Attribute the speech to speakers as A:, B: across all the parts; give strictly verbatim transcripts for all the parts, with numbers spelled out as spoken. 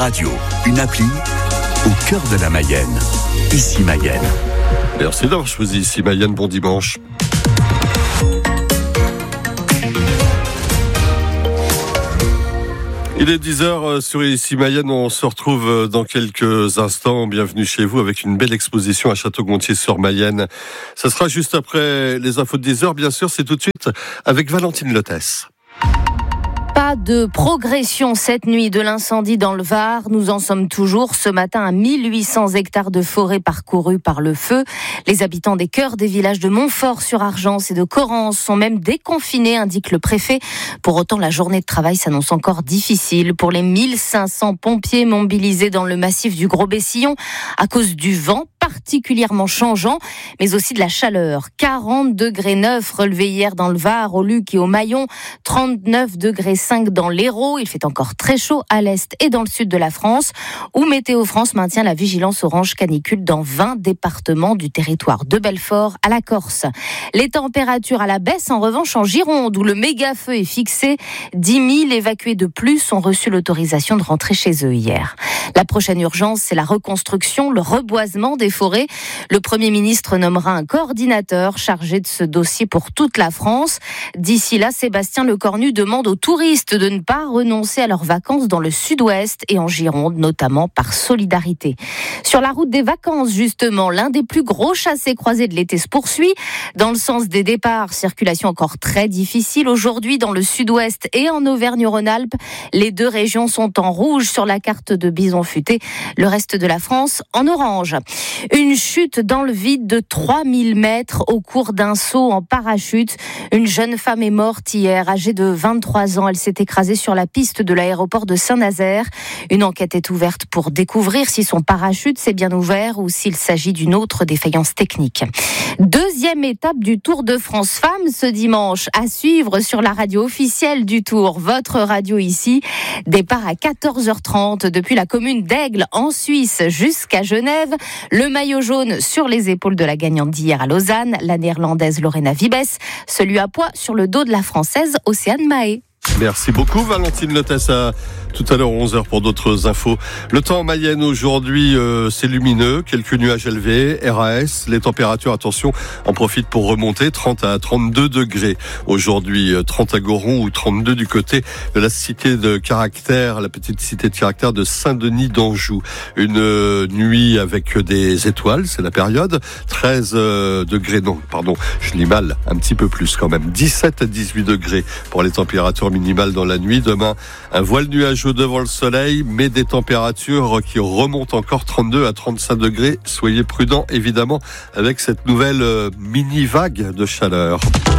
A: Radio, une appli au cœur de la Mayenne. Ici Mayenne.
B: Merci d'avoir choisi Ici Mayenne. Bon dimanche. Il est dix heures sur Ici Mayenne, on se retrouve dans quelques instants. Bienvenue chez vous avec une belle exposition à Château-Gontier-sur-Mayenne. Ça sera juste après les infos de dix heures, bien sûr, c'est tout de suite avec Valentine Lotès.
C: Pas de progression cette nuit de l'incendie dans le Var. Nous en sommes toujours ce matin à mille huit cents hectares de forêt parcourus par le feu. Les habitants des cœurs des villages de Montfort-sur-Argence et de Correns sont même déconfinés, indique le préfet. Pour autant, la journée de travail s'annonce encore difficile pour les mille cinq cents pompiers mobilisés dans le massif du Gros-Bessillon à cause du vent particulièrement changeant, mais aussi de la chaleur. quarante degrés neuf relevés hier dans le Var, au Luc et au Maillon, trente-neuf degrés cinq dans l'Hérault. Il fait encore très chaud à l'est et dans le sud de la France, où Météo France maintient la vigilance orange canicule dans vingt départements du territoire de Belfort à la Corse. Les températures à la baisse, en revanche, en Gironde, où le méga-feu est fixé. dix mille évacués de plus ont reçu l'autorisation de rentrer chez eux hier. La prochaine urgence, c'est la reconstruction, le reboisement des forêts. Le Premier ministre nommera un coordinateur chargé de ce dossier pour toute la France. D'ici là, Sébastien Lecornu demande aux touristes de ne pas renoncer à leurs vacances dans le sud-ouest et en Gironde, notamment par solidarité. Sur la route des vacances, justement, l'un des plus gros chassés-croisés de l'été se poursuit. Dans le sens des départs, circulation encore très difficile. Aujourd'hui, dans le sud-ouest et en Auvergne-Rhône-Alpes, les deux régions sont en rouge sur la carte de Bison Futé. Le reste de la France en orange. Une chute dans le vide de trois mille mètres au cours d'un saut en parachute. Une jeune femme est morte hier, âgée de vingt-trois ans. Elle s'est écrasée sur la piste de l'aéroport de Saint-Nazaire. Une enquête est ouverte pour découvrir si son parachute s'est bien ouvert ou s'il s'agit d'une autre défaillance technique. Deuxième étape du Tour de France Femmes ce dimanche, à suivre sur la radio officielle du Tour, votre radio ici. Départ à quatorze heures trente depuis la commune d'Aigle en Suisse jusqu'à Genève. Le maillot jaune sur les épaules de la gagnante d'hier à Lausanne, la néerlandaise Lorena Wiebes, celui à poids sur le dos de la française Océane Mahé.
B: Merci beaucoup Valentine Lotès. À tout à l'heure onze heures pour d'autres infos. Le temps en Mayenne aujourd'hui, euh, c'est lumineux, quelques nuages élevés, R A S. Les températures, attention, en profitent pour remonter, trente à trente-deux degrés. Aujourd'hui, trente à Goron ou trente-deux du côté de la cité de Caractère, la petite cité de Caractère de Saint-Denis d'Anjou. Une euh, nuit avec des étoiles, c'est la période. treize euh, degrés, non, pardon, je lis mal, un petit peu plus quand même. dix-sept à dix-huit degrés pour les températures minimales dans la nuit. Demain, un voile nuageux devant le soleil, mais des températures qui remontent encore trente-deux à trente-cinq degrés. Soyez prudents, évidemment, avec cette nouvelle euh, mini-vague de chaleur.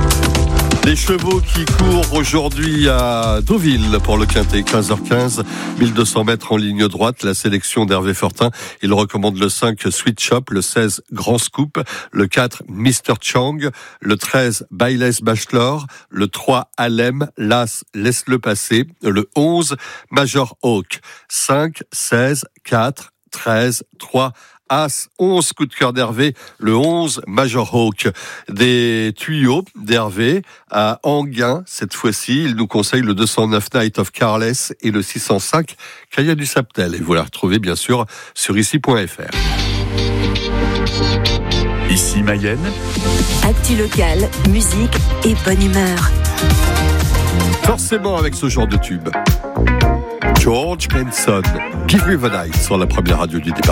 B: Les chevaux qui courent aujourd'hui à Deauville pour le Quintet, quinze heures quinze, mille deux cents mètres en ligne droite. La sélection d'Hervé Fortin, il recommande le cinq Sweet Shop, le seize Grand Scoop, le quatre Mister Chang, le treize Bayless Bachelor, le trois Alem, l'As Laisse-le passer, le onze Major Hawk, cinq, seize, quatre, treize, trois As, onze coup de cœur d'Hervé, le onze Major Hawk. Des tuyaux d'Hervé à Anguin, cette fois-ci, il nous conseille le deux cent neuf Night of Carless et le six cent cinq Caillat du Saptel. Et vous la retrouvez bien sûr sur ici point f r.
A: Ici Mayenne.
D: Actu locale, musique et bonne humeur.
B: Forcément avec ce genre de tube. George Benson, Give Me the Night sur la première radio du départ.